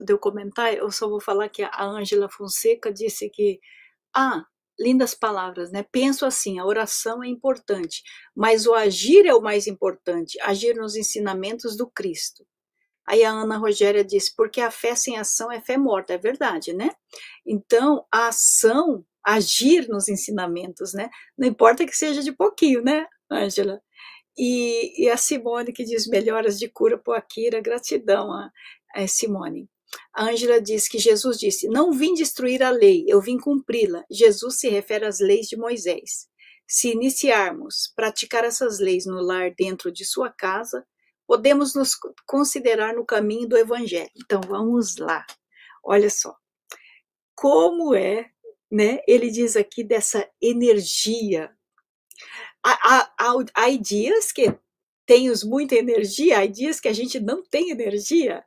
de eu comentar, eu só vou falar que a Ângela Fonseca disse que, ah, lindas palavras, né? Penso assim, a oração é importante, mas o agir é o mais importante, agir nos ensinamentos do Cristo. Aí a Ana Rogéria disse, porque a fé sem ação é fé morta, é verdade, né? Então, a ação, agir nos ensinamentos, né? Não importa que seja de pouquinho, né, Ângela? E a Simone que diz melhoras de cura por Akira, gratidão a Simone. A Ângela diz que Jesus disse, não vim destruir a lei, eu vim cumpri-la. Jesus se refere às leis de Moisés. Se iniciarmos praticar essas leis no lar dentro de sua casa, podemos nos considerar no caminho do evangelho. Então vamos lá. Olha só. Como é, né? Ele diz aqui dessa energia. Há dias que temos muita energia, há dias que a gente não tem energia.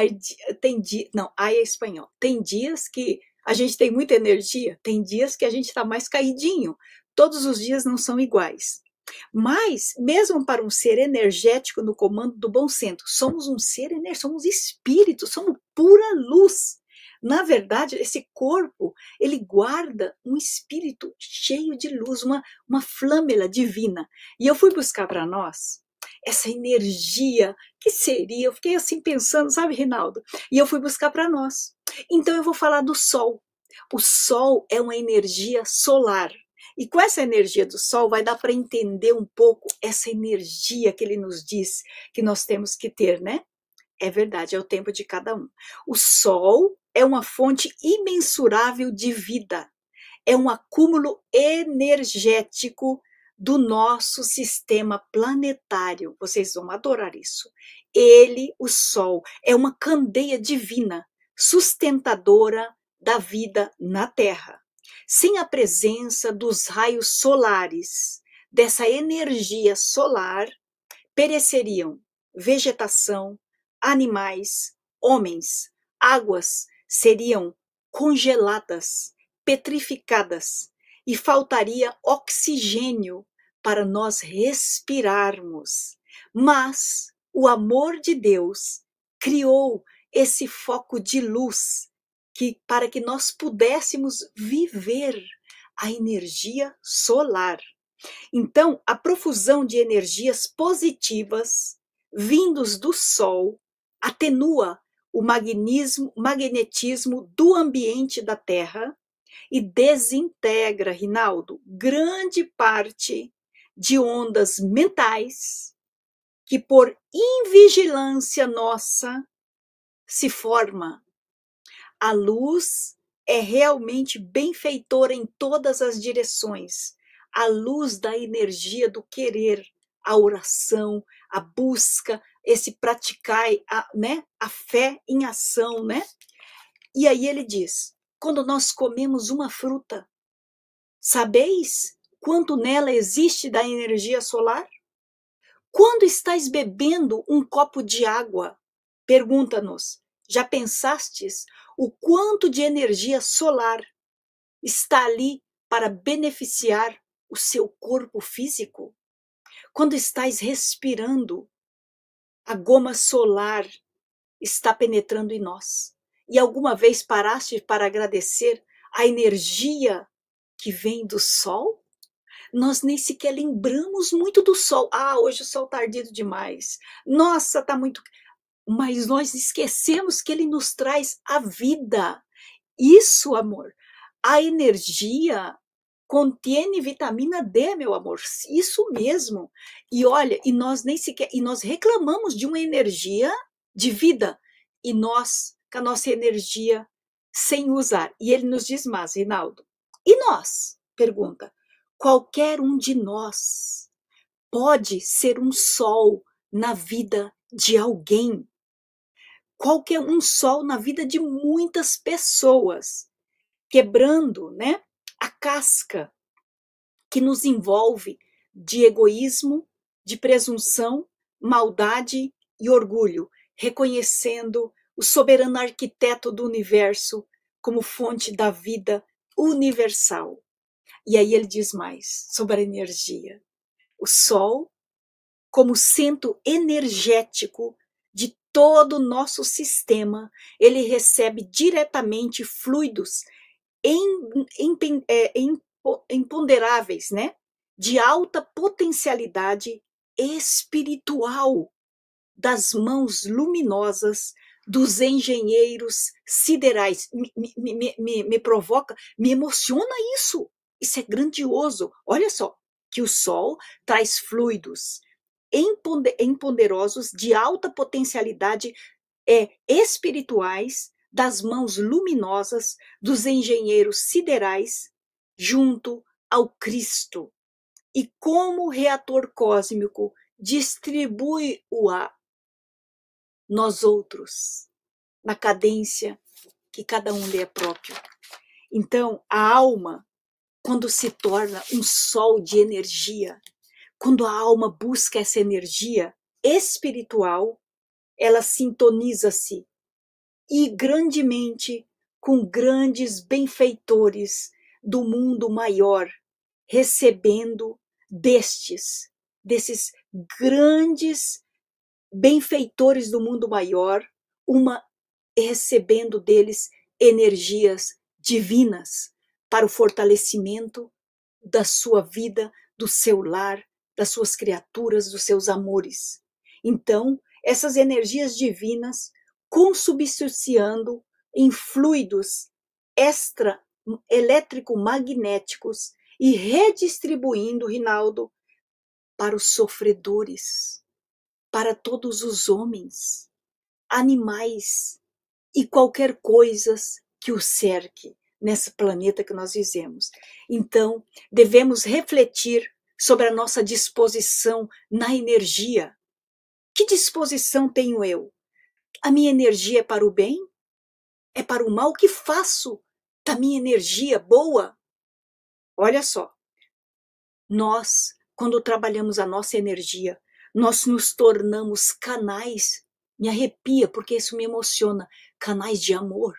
Não, é espanhol. Tem dias que a gente tem muita energia, tem dias que a gente está mais caidinho. Todos os dias não são iguais. Mas, mesmo para um ser energético no comando do bom centro, somos um ser energético, somos espírito, somos pura luz. Na verdade, esse corpo, ele guarda um espírito cheio de luz, uma flâmela divina. E eu fui buscar para nós essa energia que seria, eu fiquei assim pensando, sabe, Rinaldo? E eu fui buscar para nós. Então eu vou falar do Sol. O Sol é uma energia solar. E com essa energia do Sol vai dar para entender um pouco essa energia que ele nos diz que nós temos que ter, né? É verdade, é o tempo de cada um. O Sol é uma fonte imensurável de vida. É um acúmulo energético do nosso sistema planetário. Vocês vão adorar isso. Ele, o Sol, é uma candeia divina, sustentadora da vida na Terra. Sem a presença dos raios solares, dessa energia solar, pereceriam vegetação, animais, homens, águas seriam congeladas, petrificadas e faltaria oxigênio para nós respirarmos. Mas o amor de Deus criou esse foco de luz para que nós pudéssemos viver a energia solar. Então, a profusão de energias positivas vindos do Sol atenua o magnetismo do ambiente da Terra e desintegra, Rinaldo, grande parte de ondas mentais que por invigilância nossa se forma. A luz é realmente benfeitora em todas as direções. A luz da energia do querer, a oração, a busca, esse praticar, né? A fé em ação, né? E aí ele diz, quando nós comemos uma fruta, sabeis quanto nela existe da energia solar? Quando estáis bebendo um copo de água, pergunta-nos, já pensastes o quanto de energia solar está ali para beneficiar o seu corpo físico? Quando estáis respirando, a goma solar está penetrando em nós. E alguma vez paraste para agradecer a energia que vem do sol? Nós nem sequer lembramos muito do sol. Ah, hoje o sol está ardido demais. Nossa, está muito... Mas nós esquecemos que ele nos traz a vida. Isso, amor. A energia contém vitamina D, meu amor. Isso mesmo. E olha, e nós nem sequer... E nós reclamamos de uma energia de vida. E nós, com a nossa energia, sem usar. E ele nos diz mais, Rinaldo. E nós? Pergunta. Qualquer um de nós pode ser um sol na vida de alguém. Qualquer um sol na vida de muitas pessoas, quebrando, né, a casca que nos envolve de egoísmo, de presunção, maldade e orgulho, reconhecendo o soberano arquiteto do universo como fonte da vida universal. E aí ele diz mais sobre a energia. O Sol, como centro energético de todo o nosso sistema, ele recebe diretamente fluidos imponderáveis, né? De alta potencialidade espiritual, das mãos luminosas dos engenheiros siderais. Me provoca, me emociona isso. Isso é grandioso. Olha só, que o Sol traz fluidos empoderosos de alta potencialidade espirituais das mãos luminosas dos engenheiros siderais junto ao Cristo. E como reator cósmico distribui-o a nós outros, na cadência que cada um lhe é próprio. Então, a alma, quando se torna um sol de energia, quando a alma busca essa energia espiritual, ela sintoniza-se e grandemente com grandes benfeitores do mundo maior, recebendo desses grandes benfeitores do mundo maior, recebendo deles energias divinas para o fortalecimento da sua vida, do seu lar, das suas criaturas, dos seus amores. Então, essas energias divinas consubstanciando em fluidos extra elétrico-magnéticos e redistribuindo, Rinaldo, para os sofredores, para todos os homens, animais e qualquer coisa que o cerque nesse planeta que nós vivemos. Então, devemos refletir sobre a nossa disposição na energia. Que disposição tenho eu? A minha energia é para o bem? É para o mal? O que faço da minha energia boa? Olha só, nós, quando trabalhamos a nossa energia, nós nos tornamos canais, me arrepia porque isso me emociona, canais de amor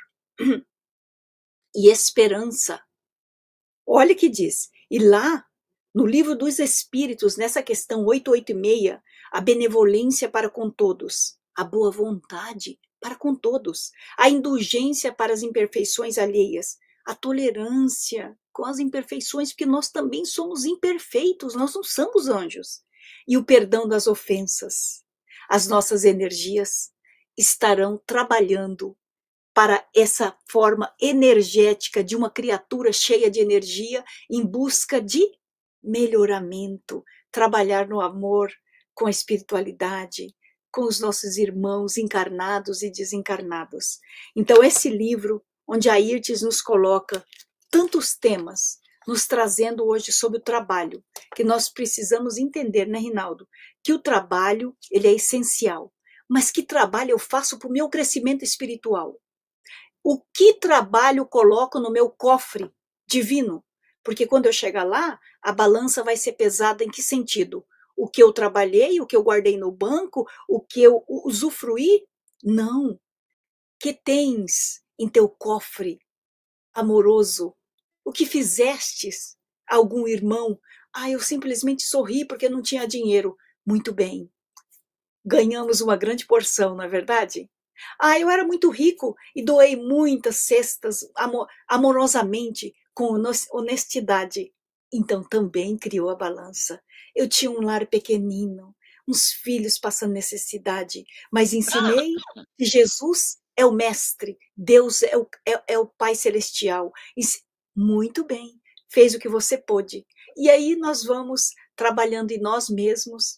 e esperança. Olha o que diz, e lá, no livro dos Espíritos, nessa questão 886, a benevolência para com todos, a boa vontade para com todos, a indulgência para as imperfeições alheias, a tolerância com as imperfeições, porque nós também somos imperfeitos, nós não somos anjos, e o perdão das ofensas. As nossas energias estarão trabalhando para essa forma energética de uma criatura cheia de energia em busca de melhoramento, trabalhar no amor, com a espiritualidade, com os nossos irmãos encarnados e desencarnados. Então, esse livro, onde a Irtes nos coloca tantos temas, nos trazendo hoje sobre o trabalho, que nós precisamos entender, né, Rinaldo? Que o trabalho, ele é essencial. Mas que trabalho eu faço para o meu crescimento espiritual? O que trabalho coloco no meu cofre divino? Porque quando eu chegar lá, a balança vai ser pesada em que sentido? O que eu trabalhei, o que eu guardei no banco, o que eu usufruí? Não. Que tens em teu cofre amoroso? O que fizestes a algum irmão? Ah, eu simplesmente sorri porque não tinha dinheiro. Muito bem. Ganhamos uma grande porção, não é verdade? Ah, eu era muito rico e doei muitas cestas amorosamente, com honestidade. Então também criou a balança. Eu tinha um lar pequenino, uns filhos passando necessidade, mas ensinei que Jesus é o mestre, Deus é o Pai Celestial. Muito bem, fez o que você pôde. E aí nós vamos trabalhando em nós mesmos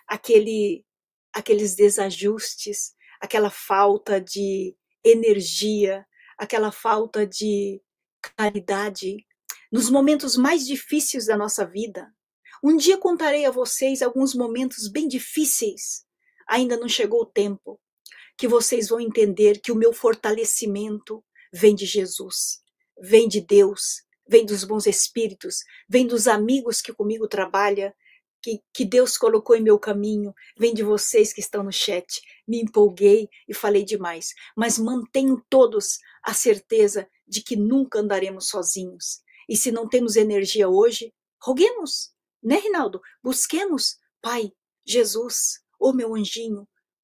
aqueles desajustes, aquela falta de energia, aquela falta de caridade, nos momentos mais difíceis da nossa vida. Um dia contarei a vocês alguns momentos bem difíceis. Ainda não chegou o tempo que vocês vão entender que o meu fortalecimento vem de Jesus, vem de Deus, vem dos bons espíritos, vem dos amigos que comigo trabalham, que Deus colocou em meu caminho, vem de vocês que estão no chat. Me empolguei e falei demais, mas mantenho todos a certeza de que nunca andaremos sozinhos. E se não temos energia hoje, roguemos, né, Rinaldo? Busquemos, Pai, Jesus, ô meu anjinho,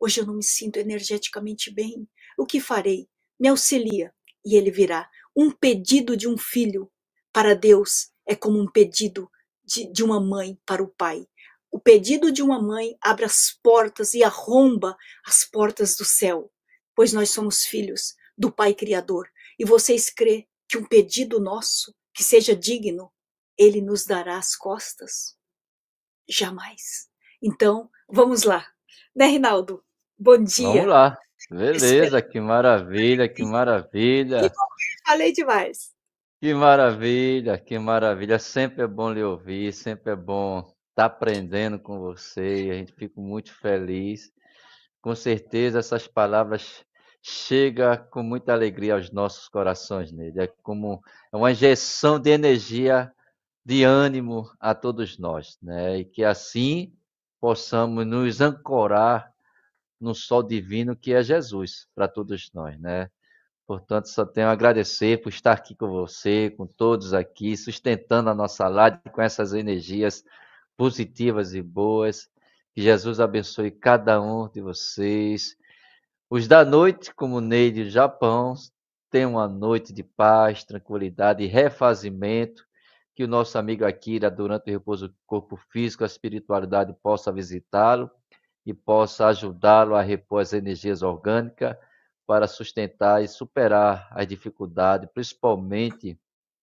Hoje eu não me sinto energeticamente bem. O que farei? Me auxilia. E ele virá. Um pedido de um filho para Deus é como um pedido de uma mãe para o pai. O pedido de uma mãe abre as portas e arromba as portas do céu, pois nós somos filhos do Pai Criador. E vocês crê que um pedido nosso, que seja digno, ele nos dará as costas? Jamais. Então, vamos lá. Né, Rinaldo? Bom Vamos dia. lá. Espero Beleza, que maravilha, que que maravilha. falei demais. Que maravilha, que maravilha. Sempre é bom lhe ouvir, sempre é bom estar aprendendo com você e a gente fica muito feliz. Com certeza essas palavras chegam com muita alegria aos nossos corações, nele. É uma injeção de energia, de ânimo a todos nós, né? E que assim possamos nos ancorar no sol divino que é Jesus para todos nós, né? Portanto, só tenho a agradecer por estar aqui com você, com todos aqui, sustentando a nossa live com essas energias positivas e boas. Que Jesus abençoe cada um de vocês. Os da noite, como o Ney do Japão, tenham uma noite de paz, tranquilidade e refazimento. Que o nosso amigo Akira, durante o repouso do corpo físico, a espiritualidade possa visitá-lo e possa ajudá-lo a repor as energias orgânicas para sustentar e superar as dificuldades, principalmente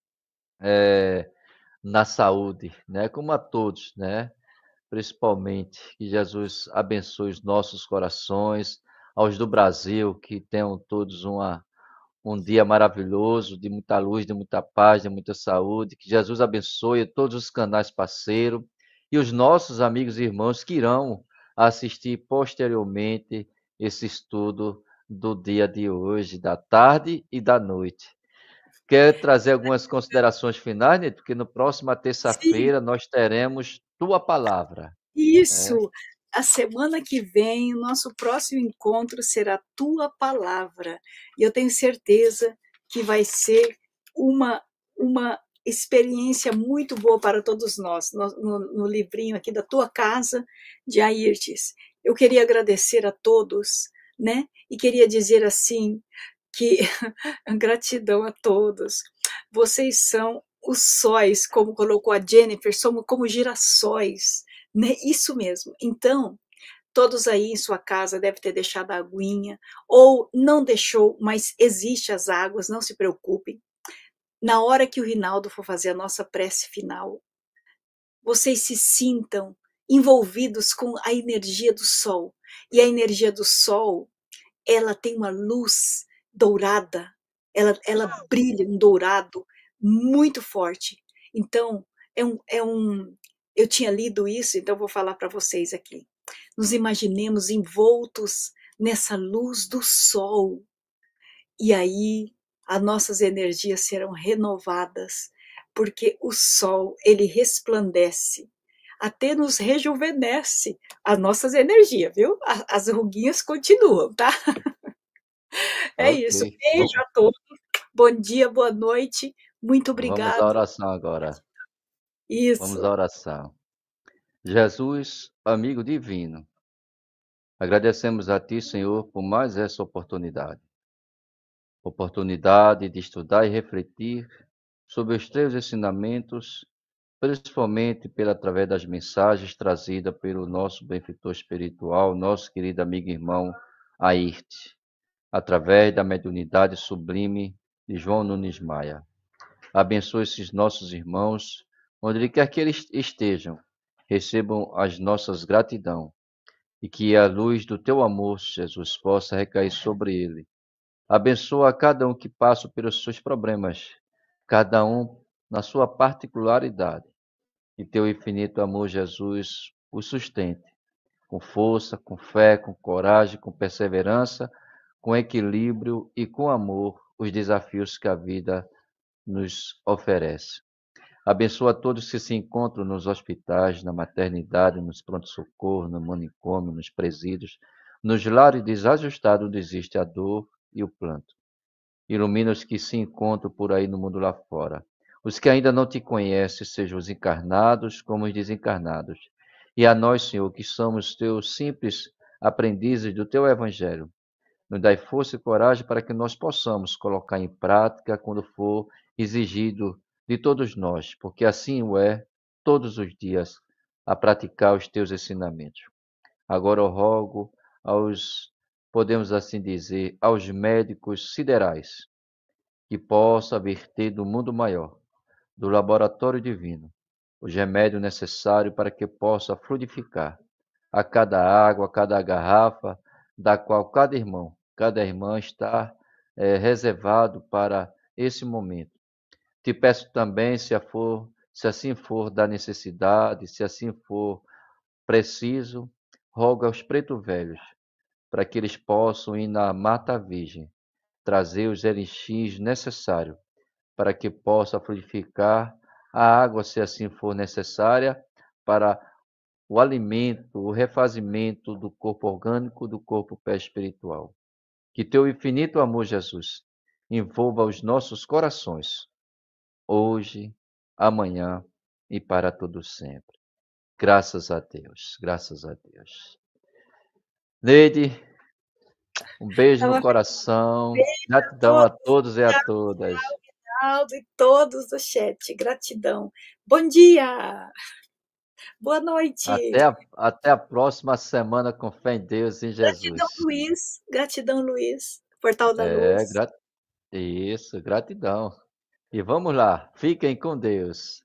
na saúde, né? Como a todos, né? Principalmente que Jesus abençoe os nossos corações, aos do Brasil, que tenham todos um dia maravilhoso, de muita luz, de muita paz, de muita saúde. Que Jesus abençoe todos os canais parceiros e os nossos amigos e irmãos que irão assistir posteriormente esse estudo do dia de hoje, da tarde e da noite. Quer trazer algumas considerações finais, Nito? Porque no próxima Sim, terça-feira nós teremos tua palavra, né? isso. A semana que vem, o nosso próximo encontro será Tua Palavra. E eu tenho certeza que vai ser uma experiência muito boa para todos nós, no livrinho aqui da Tua Casa, de Airtes. Eu queria agradecer a todos, né? E queria dizer assim, que gratidão a todos. Vocês são os sóis, como colocou a Jennifer, somos como girassóis, né? Isso mesmo. Então, todos aí em sua casa devem ter deixado a aguinha, ou não deixou, mas existe as águas, não se preocupem. Na hora que o Rinaldo for fazer a nossa prece final, vocês se sintam envolvidos com a energia do sol. E a energia do sol, ela tem uma luz dourada, ela brilha um dourado muito forte. Então, eu tinha lido isso, então vou falar para vocês aqui. Nos imaginemos envoltos nessa luz do sol, e aí as nossas energias serão renovadas, porque o sol, ele resplandece, até nos rejuvenesce as nossas energias, viu? As ruguinhas continuam, tá? É Ok. isso. Beijo a todos. Bom dia, boa noite. Muito Vamos à obrigado. oração agora. Vamos à Isso. oração. Jesus, amigo divino, agradecemos a Ti, Senhor, por mais essa oportunidade. Oportunidade de estudar e refletir sobre os Teus ensinamentos, principalmente através das mensagens trazidas pelo nosso benfeitor espiritual, nosso querido amigo e irmão Airte, através da mediunidade sublime de João Nunes Maia. Abençoe esses nossos irmãos, onde quer que eles estejam, recebam as nossas gratidão e que a luz do teu amor, Jesus, possa recair sobre ele. Abençoa cada um que passa pelos seus problemas, cada um na sua particularidade, e teu infinito amor, Jesus, o sustente com força, com fé, com coragem, com perseverança, com equilíbrio e com amor os desafios que a vida nos oferece. Abençoa todos que se encontram nos hospitais, na maternidade, nos pronto-socorro, no manicômio, nos presídios, nos lares desajustados onde existe a dor e o pranto. Ilumina os que se encontram por aí no mundo lá fora. Os que ainda não te conhecem, sejam os encarnados como os desencarnados. E a nós, Senhor, que somos teus simples aprendizes do teu evangelho. Nos dai força e coragem para que nós possamos colocar em prática quando for exigido de todos nós, porque assim o é todos os dias a praticar os teus ensinamentos. Agora eu rogo aos, podemos assim dizer, aos médicos siderais, que possa verter do mundo maior, do laboratório divino, os remédios necessários para que possa frutificar a cada água, a cada garrafa, da qual cada irmã está reservado para esse momento. Te peço também, se assim for da necessidade, se assim for preciso, rogo aos preto velhos, para que eles possam ir na Mata Virgem, trazer os elixires necessários, para que possa frutificar a água, se assim for necessária, para o alimento, o refazimento do corpo orgânico, do corpo espiritual. Que teu infinito amor, Jesus, envolva os nossos corações, hoje, amanhã e para todo sempre. Graças a Deus, graças a Deus. Neide, um beijo no Tava coração. a Gratidão a todos, todos e a todas. Ronaldo e todos do chat. Gratidão. Bom dia. Boa noite. Até a próxima semana com fé em Deus e em Gratidão, Jesus. Luiz. Gratidão, Luiz. Portal da É, Luz. isso, gratidão. E vamos lá, fiquem com Deus.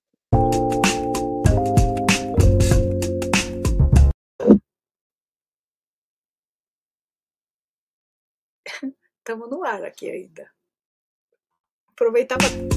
Estamos no ar aqui ainda. Aproveitava